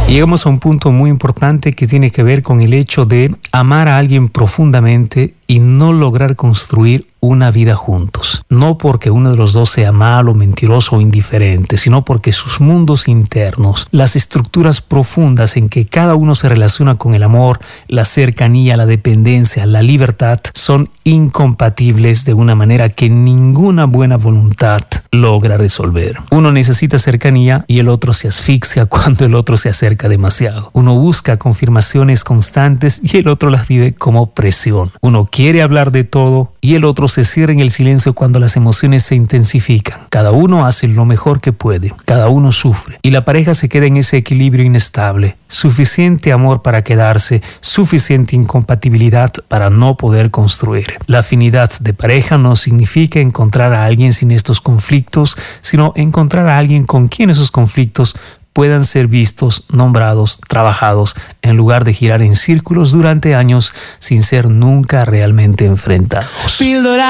Llegamos a un punto muy importante que tiene que ver con el hecho de amar a alguien profundamente y no lograr construir una vida juntos. No porque uno de los dos sea malo, mentiroso o indiferente, sino porque sus mundos internos, las estructuras profundas en que cada uno se relaciona con el amor, la cercanía, la dependencia, la libertad, son incompatibles de una manera que ninguna buena voluntad logra resolver. Uno necesita cercanía y el otro se asfixia cuando el otro se acerca demasiado. Uno busca confirmaciones constantes y el otro las vive como presión. Uno quiere hablar de todo y el otro se cierra en el silencio cuando las emociones se intensifican. Cada uno hace lo mejor que puede, cada uno sufre y la pareja se queda en ese equilibrio inestable. Suficiente amor para quedarse, suficiente incompatibilidad para no poder construir. La afinidad de pareja no significa encontrar a alguien sin estos conflictos, sino encontrar a alguien con quien esos conflictos puedan ser vistos, nombrados, trabajados, en lugar de girar en círculos durante años sin ser nunca realmente enfrentados.